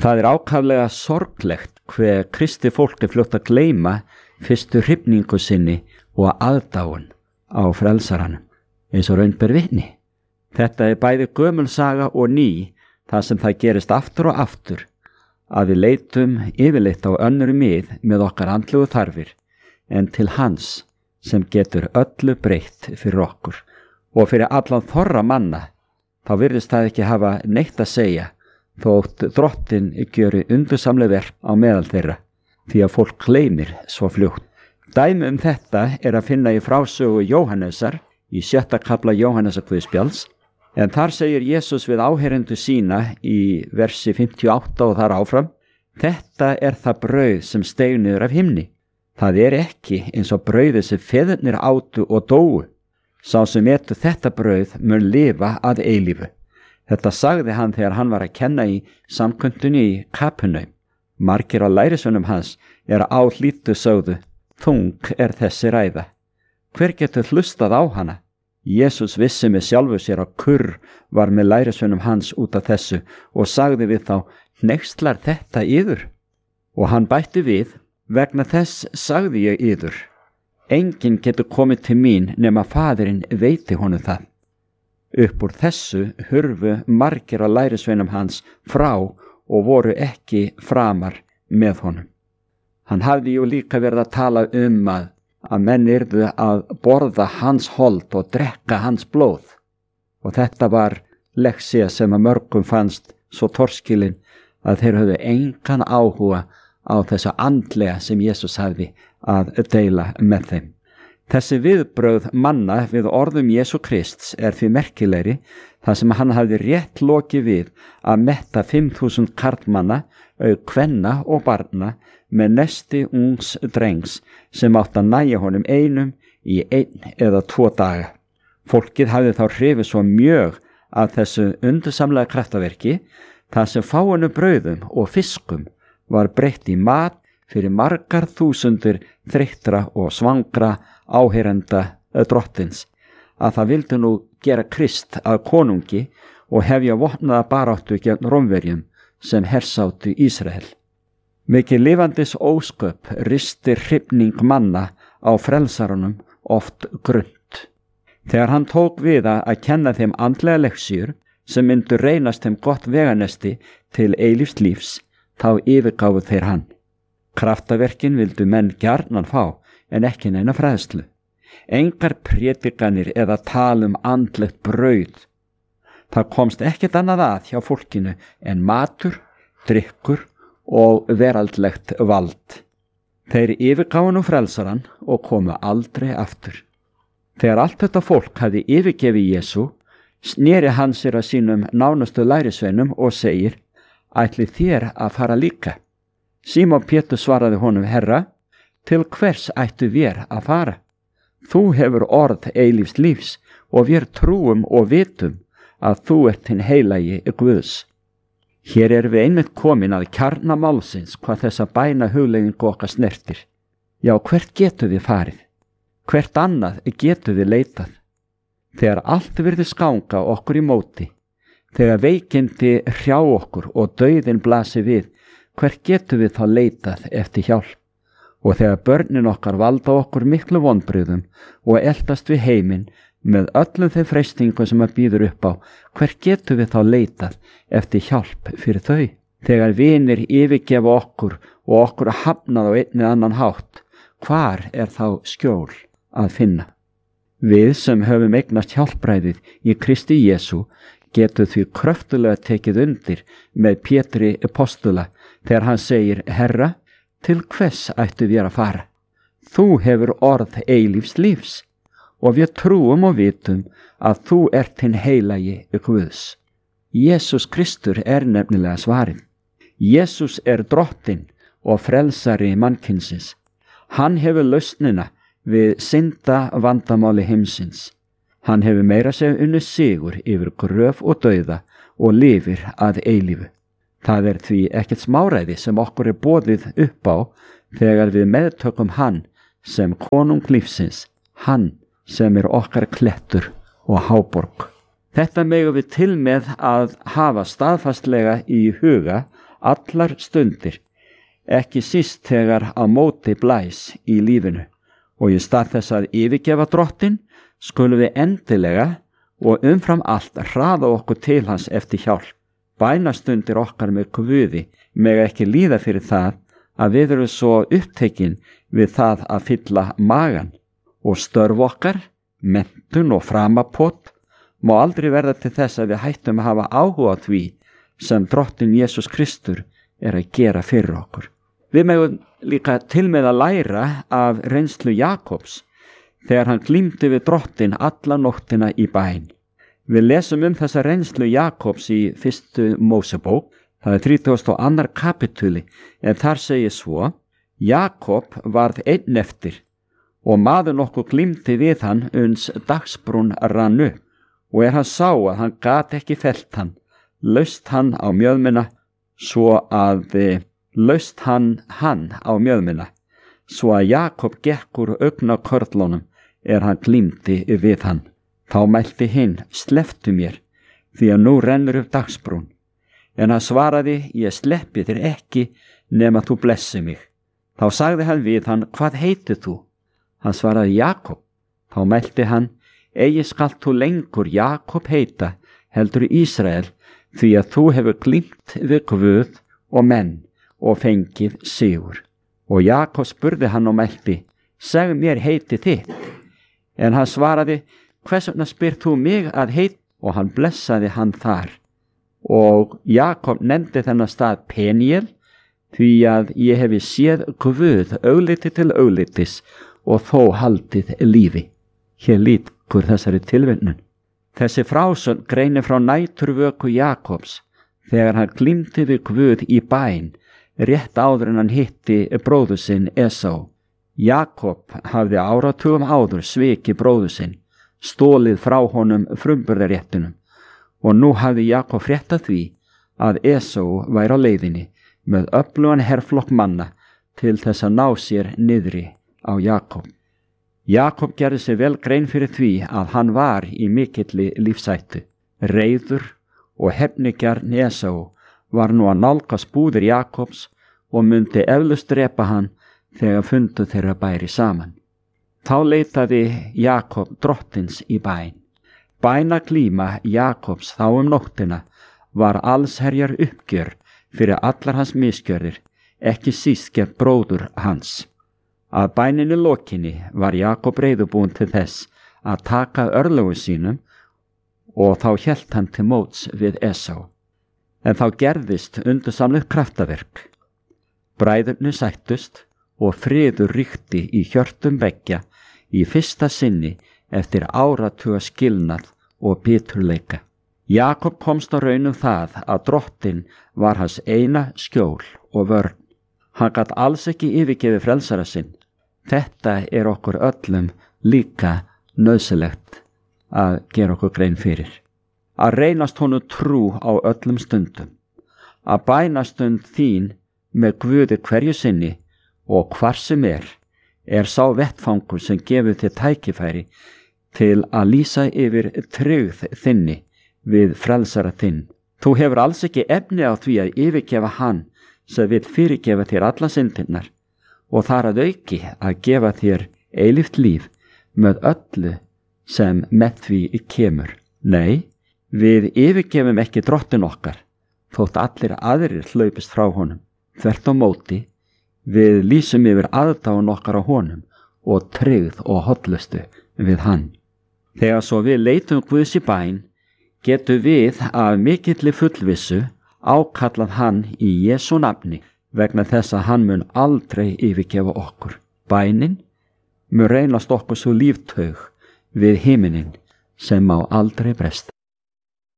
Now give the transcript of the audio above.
Það ákaflega sorglegt hve kristi fólk fljótt að gleyma fyrstu hrifningu sinni og aðdáun á frelsaranum, eins og raun ber vitni. Þetta bæði gömul saga og ný, það sem það gerist aftur og aftur, að við leitum yfirleitt á önnur mið með okkar andlegu þarfir en til hans sem getur öllu breytt fyrir okkur og fyrir allan þorra manna. Þá virðist það ekki hafa neitt að segja þótt Drottinn gjöri undursamleg verk á meðal þeirra, því að fólk gleymir svo fljótt. Dæmi þetta að finna í frásögu Jóhannesar í 6. kafla Jóhannesar Guðspjalls, en þar segir Jesús við áheyrendur sína í versi 58 og þar áfram: Þetta það brauð sem steig niður af himni. Það ekki eins og brauðið sem feðurnir átu og dóu. Sá sem etur þetta brauð mun lifa að eilífu. Þetta sagði hann þegar hann var að kenna í samkundunni í Kapernaum. Margir á lærisveinum hans áhlýddu sögðu: Þung þessi ræða. Hver getur hlustað á hana? Jesús vissi með sjálfu sér að kurr var með lærisveinum hans út af þessu og sagði við þá: Hneykslar þetta yður? Og hann bætti við: Vegna þess sagði ég yður, enginn getur komið til mín nema Faðirinn veiti honum það. Upp úr þessu hurfu margir á lærisveinum hans frá og voru ekki framar með honum. Hann hafði jú líka verið að tala að menn yrðu að borða hans hold og drekka hans blóð. Og þetta var lexía sem að mörgum fannst svo torskilin að þeir höfðu engan áhuga á þessu andlega sem Jesús hafði að deila með þeim. Þessi viðbrögð manna við orðum Jesú Krists því merkilegri, þar sem hann hafði rétt lokið við að metta 5.000 karlmanna, auk kvenna og barna, með nesti ungs drengs sem átt að nægja honum einum í 1 eða 2 daga. Fólkið hafði þá hrifið svo mjög af þessu undursamlega kraftaverki, þar sem fáinu brauðum og fiskum var breytt í mat fyrir margar þúsundir þreyttra og svangra áheyrenda Drottins, að það vildi nú gera Krist að konungi og hefja vopnaða baráttu gegn Rómverjum sem hersátu Ísrael. Mikið lifandis ósköp ristir hrifning manna á frelsarunum oft grunnt. Þegar hann tók við að kenna þeim andlega leksíur sem myndu reynast þeim gott veganesti til eilífs lífs, þá yfirgáfu þeir hann. Kraftaverkin vildu menn gjarnan fá, en ekki neina fræðslu. Engar prédikanir eða andlegt brauð. Það komst ekkert annað að hjá fólkinu en matur, drykkur og veraldlegt vald. Þeir yfirgáfu nú frelsaran og komu aldrei aftur. Þegar allt þetta fólk hafði yfirgefið Jesú, sneri hann sér að sínum nánustu lærisveinum og segir: Ætlið þér að fara líka? Símon Pétur svaraði honum: Herra, til hvers ættu vér að fara? Þú hefur orð eilífs lífs og vér trúum og vitum að þú hinn heilagi Guðs. Hér við einmitt komin að kjarna málsins hvað þessa bæna hugleiðingu okkar snertir. Já, hvert getum við farið? Hvert annað getum við leitað? Þegar allt virðist ganga okkur í móti, þegar veikindi hrjá okkur og dauðinn blasi við, hvert getum við þá leitað eftir hjálp? Og þegar börnin okkar valda okkur miklu vonbrigðum og eldast við heiminn með öllum þeim freistingum sem býður upp á, hvert getum við þá leitað eftir hjálp fyrir þau? Þegar vinir yfirgefa okkur og okkur hafnað á einn eða annan hátt, hvar þá skjól að finna? Við sem höfum eignast hjálpræðið í Kristi Jesú getum því kröftulega tekið undir með Pétri apostula þegar hann segir: Herra, til hvers ættu við að fara? Þú hefur orð eilífs lífs og við trúum og vitum að þú hinn heilagi Guðs. Jesús Kristur nefnilega svarið. Jesús Drottinn og frelsari mannkynsins. Hann hefur lausnina við synda vandamáli heimsins. Hann hefur meira segja unnið sigur yfir gröf og dauða og lifir að eilífu. Það því ekkert smáræði sem okkur boðið upp á þegar við meðtökum hann sem konung lífsins, hann sem okkar klettur og háborg. Þetta megum við til með að hafa staðfastlega í huga allar stundir, ekki síst þegar á móti blæs í lífinu. Og í stað þess að yfirgefa Drottinn skulum við endilega og umfram allt hraða okkur til hans eftir hjálp. Bænastundir okkar með Guði mega ekki líða fyrir það að við erum svo upptekin við það að fylla magan, og störf okkar, menntun og framapot má aldrei verða til þess að við hættum að hafa áhuga á því sem Drottinn Jesús Kristur að gera fyrir okkur. Við megum líka til með að læra af reynslu Jakobs þegar hann glímdi við Drottinn alla nóttina í bæn. Við lesum þessa reynslu Jakobs í 1. Mósebók, það 32. kapitúli, en þar segir svo: Jakob varð einn eftir, og maður nokkuð glímdi við hann uns dagsbrún rann upp, og hann sá að hann gat ekki fellt hann, laust hann á mjöðmina, svo að Jakob gekk úr augnakörlunum hann glímdi við hann. Þá mælti hinn: slepptu mér, því að nú rennur upp dagsbrún. En hann svaraði: ég sleppi þér ekki nema þú blessi mig. Þá sagði hann við hann: hvað heitir þú? Hann svaraði: Jakob. Þá mælti hann: eigi skalt þú lengur Jakob heita, heldur Ísrael, því að þú hefur glímt við Guð og menn og fengið sigur. Og Jakob spurði hann og mælti: segð mér heiti þitt. En hann svaraði: hvers vegna spyr þú mig að heit? Og hann blessaði hann þar. Og Jakob nefndi þennan stað Peniel, því að ég hefi séð Guð augliti til auglitis og þó haldið lífi. Hér lýkur þessari tilvitnun. Þessi frásögn greinir frá næturvöku Jakobs þegar hann glímdi við Guð í bæn rétt áður en hann hitti bróður sinn Esau. Jakob hafði áratugum áður svikið bróður sinn, stólið frá honum frumburðaréttinum, og nú hafði Jakob frétt af því að Esau væri á leiðinni með öflugan herflokk manna til þess að ná sér niðri á Jakob. Jakob gerði sig vel grein fyrir því að hann var í mikilli lífshættu. Reiður og hefnigjarn Esau var nú að nálgast búðir Jakobs og myndi eflaust drepa hann þegar fundu þeirra bæri saman. Þá leitaði Jakob Drottins í bæn. Bænaglíma Jakobs þá nóttina var allsherjar uppgjör fyrir allar hans misgjörðir, ekki síst gegn bróður hans. Að bæninni lokinni var Jakob reiðubúinn til þess að taka örlögum sínum, og þá hélt hann til móts við Esau. En þá gerðist undursamlegt kraftaverk. Bræðurnir sættust og friður ríkti í hjörtum beggja í fyrsta sinni eftir áratuga skilnað og biturleika. Jakob komst á raun það að Drottinn var hans eina skjól og vörn. Hann gat alls ekki yfirgefið frelsara sinn. Þetta okkur öllum líka nauðsynlegt að gera okkur grein fyrir. Að reynast honum trú á öllum stundum. Að bænastund þín með Guði hverju sinni og hvar sem sá vettfangur sem gefur þér tækifæri til að lýsa yfir tryggð þinni við frelsara þinn. Þú hefur alls ekki efni á því að yfirgefa hann sem vill fyrirgefa þér alla syndirnar, og þar að auki að gefa þér eilíft líf með öllu sem með því kemur. Nei, við yfirgefum ekki Drottinn okkar, þótt allir aðrir hlaupist frá honum. Þvert á móti, við lýsum yfir aðdáun okkar á honum og tryggð og hollustu við hann. Þegar svo við leitum Guðs í bæn, getum við af mikilli fullvissu ákallað hann í Jesú nafni, vegna þess að hann mun aldrei yfirgefa okkur. Bænin mun reynast okkur svo líftaug við himinninn sem má aldrei bresta.